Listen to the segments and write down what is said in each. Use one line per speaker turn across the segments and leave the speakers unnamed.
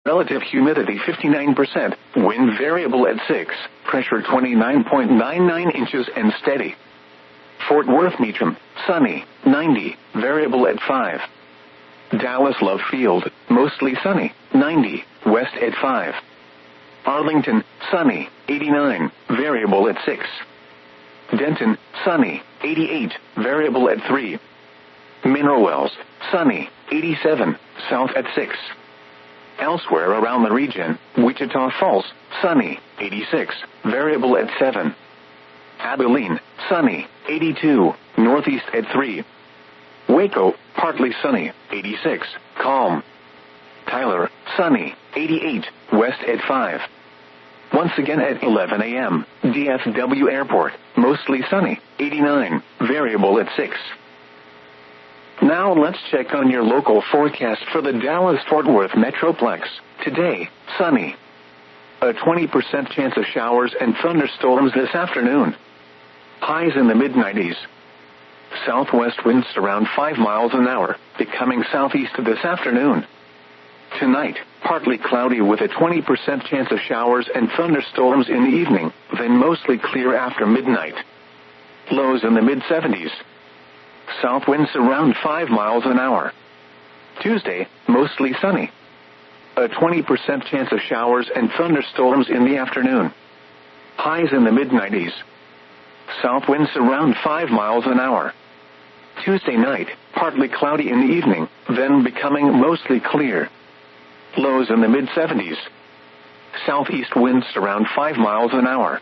Relative humidity 59%, wind variable at 6, pressure 29.99 inches and steady. Fort Worth Meacham, sunny, 90, variable at 5. Dallas Love Field, mostly sunny, 90, west at 5. Arlington, sunny, 89, variable at 6. Denton, sunny, 88, variable at 3. Mineral Wells, sunny, 87, south at 6. Elsewhere around the region, Wichita Falls, sunny, 86, variable at 7. Abilene, sunny, 82, northeast at 3. Waco, partly sunny, 86, calm. Tyler, sunny, 88, west at 5. Once again at 11 a.m., DFW Airport, mostly sunny, 89, variable at 6. Now let's check on your local forecast for the Dallas-Fort Worth Metroplex. Today, sunny. A 20% chance of showers and thunderstorms this afternoon. Highs in the mid-90s. Southwest winds around 5 miles an hour, becoming southeast this afternoon. Tonight, partly cloudy with a 20% chance of showers and thunderstorms in the evening, then mostly clear after midnight. Lows in the mid-70s. South winds around 5 miles an hour. Tuesday, mostly sunny. A 20% chance of showers and thunderstorms in the afternoon. Highs in the mid-90s. South winds around 5 miles an hour. Tuesday night, partly cloudy in the evening, then becoming mostly clear. Lows in the mid-70s. Southeast winds around 5 miles an hour.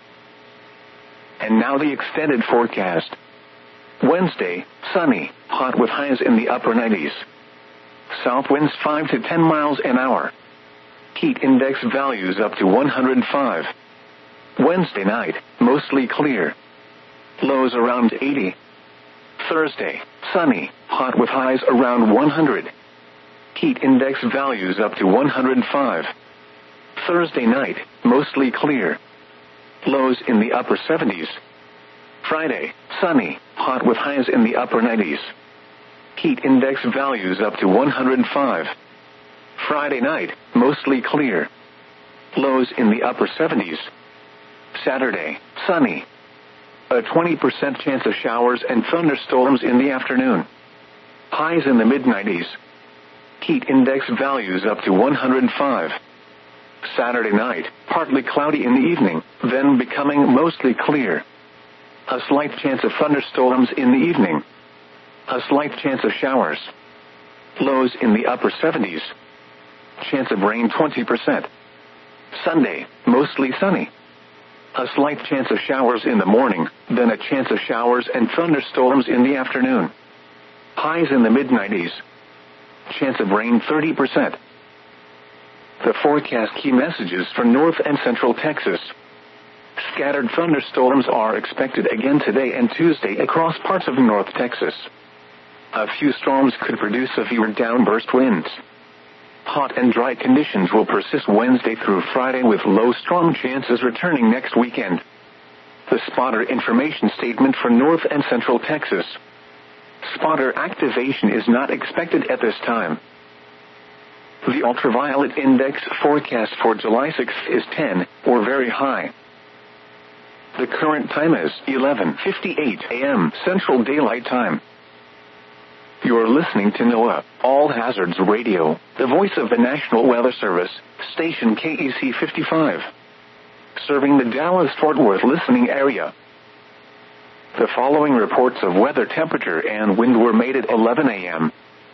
And now the extended forecast. Wednesday, sunny, hot with highs in the upper 90s. South winds 5 to 10 miles an hour. Heat index values up to 105. Wednesday night, mostly clear. Lows around 80. Thursday, sunny, hot with highs around 100. Heat index values up to 105. Thursday night, mostly clear. Lows in the upper 70s. Friday, sunny, hot with highs in the upper 90s. Heat index values up to 105. Friday night, mostly clear. Lows in the upper 70s. Saturday, sunny. A 20% chance of showers and thunderstorms in the afternoon. Highs in the mid-90s. Heat index values up to 105. Saturday night, partly cloudy in the evening, then becoming mostly clear. A slight chance of thunderstorms in the evening. A slight chance of showers. Lows in the upper 70s. Chance of rain 20%. Sunday, mostly sunny. A slight chance of showers in the morning, then a chance of showers and thunderstorms in the afternoon. Highs in the mid-90s. Chance of rain 30%. The forecast key messages for North and Central Texas. Scattered thunderstorms are expected again today and Tuesday across parts of North Texas. A few storms could produce severe downburst winds. Hot and dry conditions will persist Wednesday through Friday with low storm chances returning next weekend. The spotter information statement for North and Central Texas. Spotter activation is not expected at this time. The ultraviolet index forecast for July 6th is 10, or very high. The current time is 11:58 a.m. Central Daylight Time. You're listening to NOAA, All Hazards Radio, the voice of the National Weather Service, station KEC 55. Serving the Dallas-Fort Worth listening area. The following reports of weather temperature and wind were made at 11 a.m.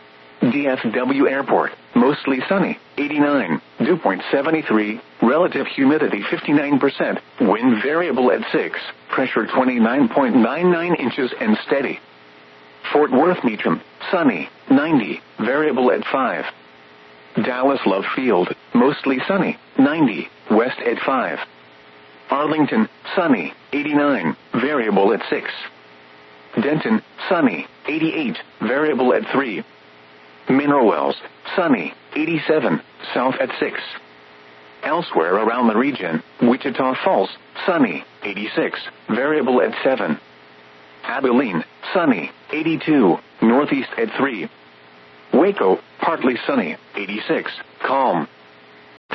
DFW Airport, mostly sunny, 89, dew point 73, relative humidity 59%, wind variable at 6, pressure 29.99 inches and steady. Fort Worth Meacham, sunny, 90, variable at 5. Dallas Love Field, mostly sunny, 90, west at 5. Arlington, sunny, 89, variable at 6. Denton, sunny, 88, variable at 3. Mineral Wells, sunny, 87, south at 6. Elsewhere around the region, Wichita Falls, sunny, 86, variable at 7. Abilene, sunny, 82, northeast at 3. Waco, partly sunny, 86, calm.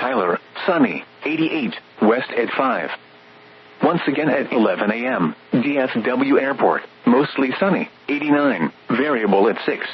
sunny, 88, west at 5. Once again at 11 a.m., DFW Airport, mostly sunny, 89, variable at 6.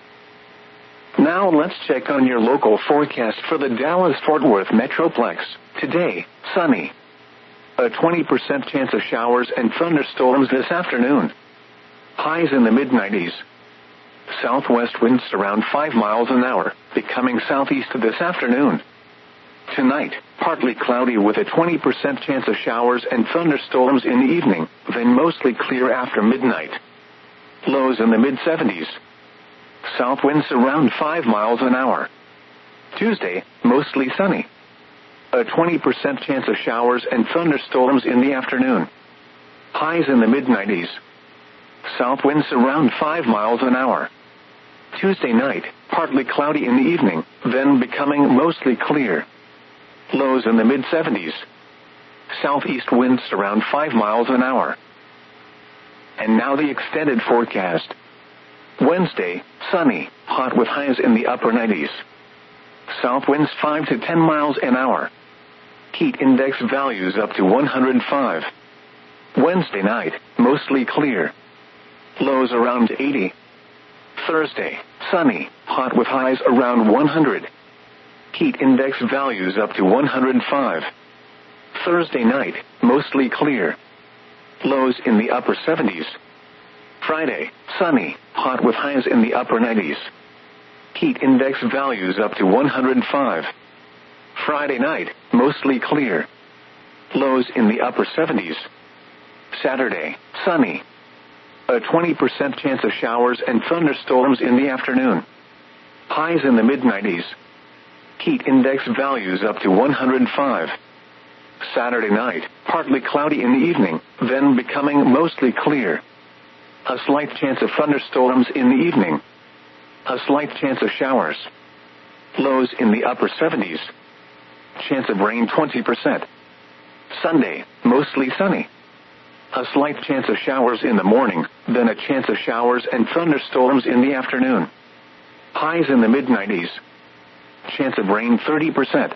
Now let's check on your local forecast for the Dallas-Fort Worth Metroplex. Today, sunny. A 20% chance of showers and thunderstorms this afternoon. Highs in the mid-90s. Southwest winds around 5 miles an hour, becoming southeast this afternoon. Tonight, partly cloudy with a 20% chance of showers and thunderstorms in the evening, then mostly clear after midnight. Lows in the mid-70s. South winds around 5 miles an hour. Tuesday, mostly sunny. A 20% chance of showers and thunderstorms in the afternoon. Highs in the mid-90s. South winds around 5 miles an hour. Tuesday night, partly cloudy in the evening, then becoming mostly clear. Lows in the mid-70s. Southeast winds around 5 miles an hour. And now the extended forecast. Wednesday, sunny, hot with highs in the upper 90s. South winds 5 to 10 miles an hour. Heat index values up to 105. Wednesday night, mostly clear. Lows around 80. Thursday, sunny, hot with highs around 100. Heat index values up to 105. Thursday night, mostly clear. Lows in the upper 70s. Friday, sunny, hot with highs in the upper 90s. Heat index values up to 105. Friday night, mostly clear. Lows in the upper 70s. Saturday, sunny. A 20% chance of showers and thunderstorms in the afternoon. Highs in the mid-90s. Heat index values up to 105. Saturday night, partly cloudy in the evening, then becoming mostly clear. A slight chance of thunderstorms in the evening. A slight chance of showers. Lows in the upper 70s. Chance of rain 20%. Sunday, mostly sunny. A slight chance of showers in the morning, then a chance of showers and thunderstorms in the afternoon. Highs in the mid-90s. Chance of rain 30%.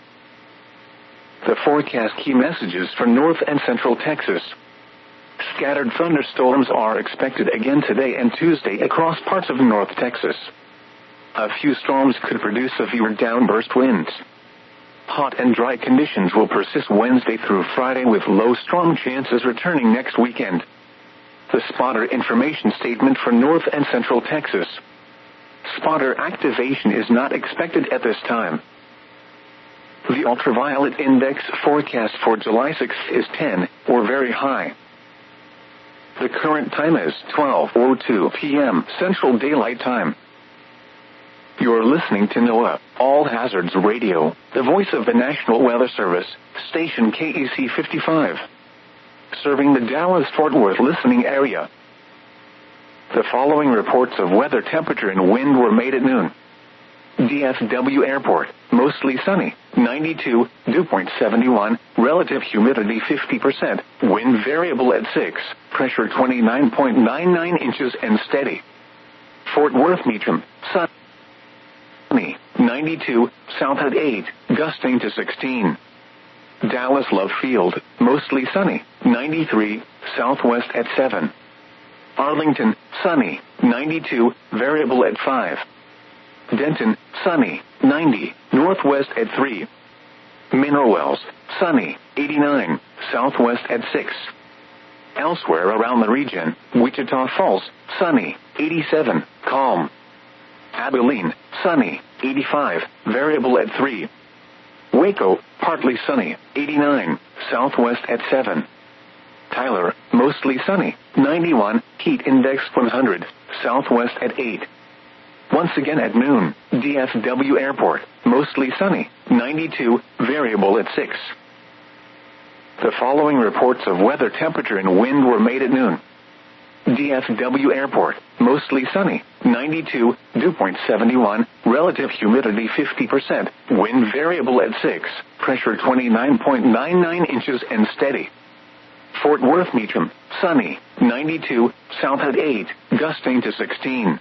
The forecast key messages for North and Central Texas. Scattered thunderstorms are expected again today and Tuesday across parts of North Texas. A few storms could produce severe downburst winds. Hot and dry conditions will persist Wednesday through Friday with low storm chances returning next weekend. The spotter information statement for North and Central Texas. Spotter activation is not expected at this time. The ultraviolet index forecast for July 6th is 10, or very high. The current time is 12:02 p.m. Central Daylight Time. You're listening to NOAA, All Hazards Radio, the voice of the National Weather Service, station KEC 55. Serving the Dallas-Fort Worth listening area. The following reports of weather, temperature, and wind were made at noon. DFW Airport, mostly sunny, 92, dew point 71, relative humidity 50%, wind variable at 6, pressure 29.99 inches and steady. Fort Worth Meacham, sunny, 92, south at 8, gusting to 16. Dallas Love Field, mostly sunny, 93, southwest at 7. Arlington, sunny, 92, variable at 5. Denton, sunny, 90, northwest at 3. Mineral Wells, sunny, 89, southwest at 6. Elsewhere around the region, Wichita Falls, sunny, 87, calm. Abilene, sunny, 85, variable at 3. Waco, partly sunny, 89, southwest at 7. Tyler, mostly sunny, 91, heat index 100, southwest at 8. Once again at noon, DFW Airport, mostly sunny, 92, variable at 6. The following reports of weather, temperature, and wind were made at noon. DFW Airport, mostly sunny, 92, dew point 71, relative humidity 50%, wind variable at 6, pressure 29.99 inches and steady. Fort Worth Meacham, sunny, 92, south at 8, gusting to 16.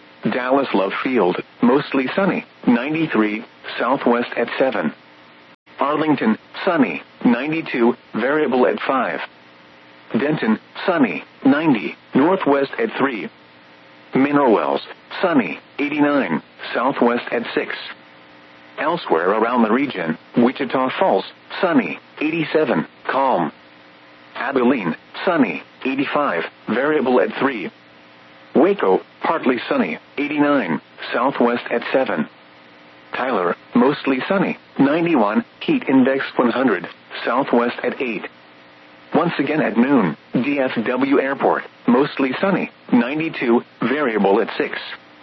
Dallas Love Field, mostly sunny, 93, southwest at 7. Arlington, sunny, 92, variable at 5. Denton, sunny, 90, northwest at 3. Mineral Wells, sunny, 89, southwest at 6. Elsewhere around the region, Wichita Falls, sunny, 87, calm. Abilene, sunny, 85, variable at 3. Waco, partly sunny, 89, southwest at 7. Tyler, mostly sunny, 91, heat index 100, southwest at 8. Once again at noon, DFW Airport, mostly sunny, 92, variable at 6.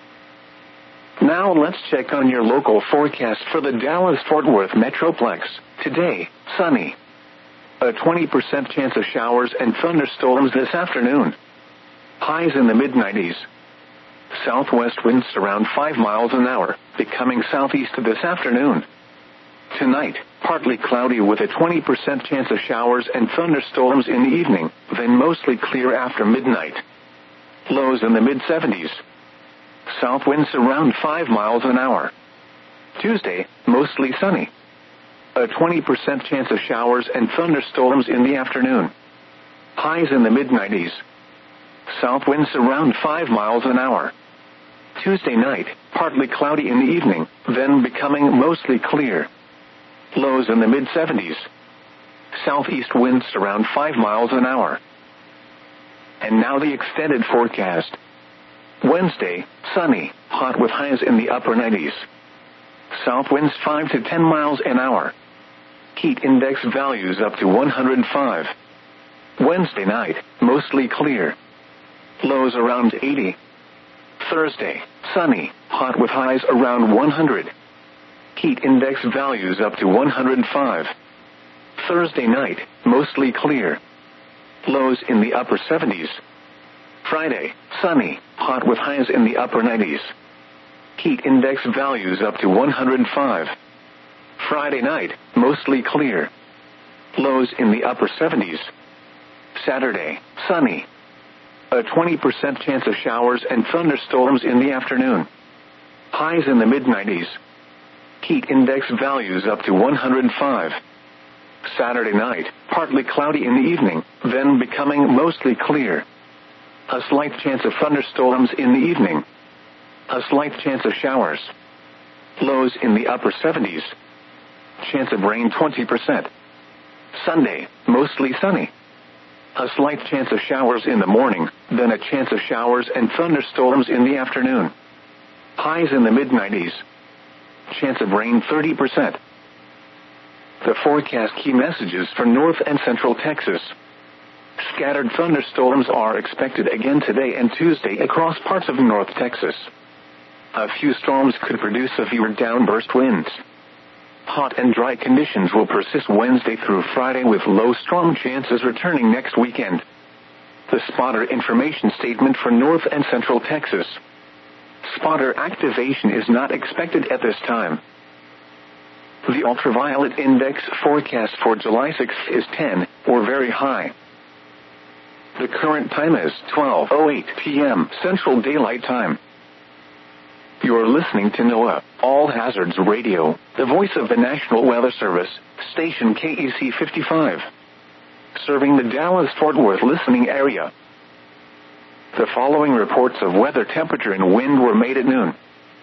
Now let's check on your local forecast for the Dallas-Fort Worth Metroplex. Today, sunny. A 20% chance of showers and thunderstorms this afternoon. Highs in the mid-90s. Southwest winds around 5 miles an hour, becoming southeast this afternoon. Tonight, partly cloudy with a 20% chance of showers and thunderstorms in the evening, then mostly clear after midnight. Lows in the mid-70s. South winds around 5 miles an hour. Tuesday, mostly sunny. A 20% chance of showers and thunderstorms in the afternoon. Highs in the mid-90s. South winds around 5 miles an hour. Tuesday night, partly cloudy in the evening, then becoming mostly clear. Lows in the mid-70s. Southeast winds around 5 miles an hour. And now the extended forecast. Wednesday, sunny, hot with highs in the upper 90s. South winds 5 to 10 miles an hour. Heat index values up to 105. Wednesday night, mostly clear. Lows around 80. Thursday, sunny, hot with highs around 100. Heat index values up to 105. Thursday night, mostly clear. Lows in the upper 70s. Friday, sunny, hot with highs in the upper 90s. Heat index values up to 105. Friday night, mostly clear. Lows in the upper 70s. Saturday, sunny. A 20% chance of showers and thunderstorms in the afternoon. Highs in the mid-90s. Heat index values up to 105. Saturday night, partly cloudy in the evening, then becoming mostly clear. A slight chance of thunderstorms in the evening. A slight chance of showers. Lows in the upper 70s. Chance of rain 20%. Sunday, mostly sunny. A slight chance of showers in the morning, then a chance of showers and thunderstorms in the afternoon. Highs in the mid-90s. Chance of rain 30%. The forecast key messages for North and Central Texas. Scattered thunderstorms are expected again today and Tuesday across parts of North Texas. A few storms could produce severe downburst winds. Hot and dry conditions will persist Wednesday through Friday with low storm chances returning next weekend. The spotter information statement for North and Central Texas. Spotter activation is not expected at this time. The ultraviolet index forecast for July 6th is 10, or very high. The current time is 12:08 p.m. Central Daylight Time. You're listening to NOAA, All Hazards Radio, the voice of the National Weather Service, station KEC 55. Serving the Dallas-Fort Worth listening area. The following reports of weather, temperature, and wind were made at noon.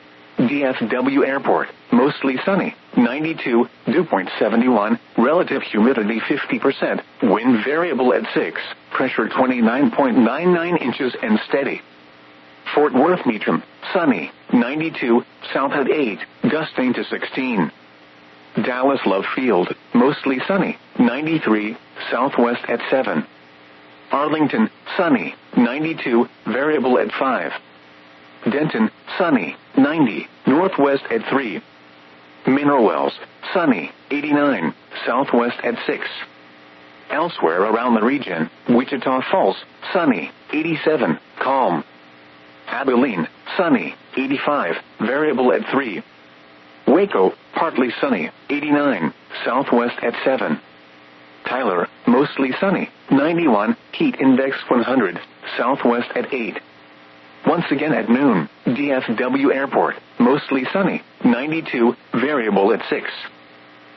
DFW Airport, mostly sunny, 92, dew point 71, relative humidity 50%, wind variable at 6, pressure 29.99 inches and steady. Fort Worth Meacham, sunny, 92, south at 8, gusting to 16. Dallas Love Field, mostly sunny, 93, southwest at 7. Arlington, sunny, 92, variable at 5. Denton, sunny, 90, northwest at 3. Mineral Wells, sunny, 89, southwest at 6. Elsewhere around the region, Wichita Falls, sunny, 87, calm. Abilene, sunny, 85, variable at 3. Waco, partly sunny, 89, southwest at 7. Tyler, mostly sunny, 91, heat index 100, southwest at 8. Once again at noon, DFW Airport, mostly sunny, 92, variable at 6.